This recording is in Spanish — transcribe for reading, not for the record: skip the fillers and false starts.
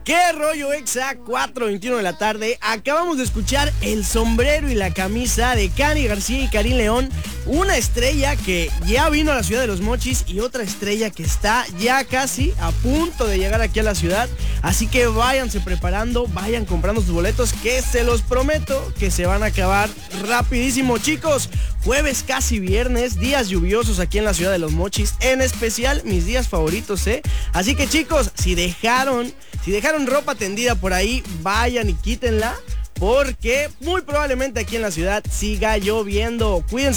¿Qué rollo, Exa? 4:21 de la tarde. Acabamos de escuchar El sombrero y la camisa de Cani García y Karim León. Una estrella que ya vino a la ciudad de Los Mochis y otra estrella que está ya casi a punto de llegar aquí a la ciudad. Así que váyanse preparando, vayan comprando sus boletos, que se los prometo que se van a acabar rapidísimo, chicos. Jueves, casi viernes, días lluviosos aquí en la ciudad de Los Mochis, en especial mis días favoritos, Así que, chicos, si dejaron ropa tendida por ahí, vayan y quítenla, porque muy probablemente aquí en la ciudad siga lloviendo. Cuídense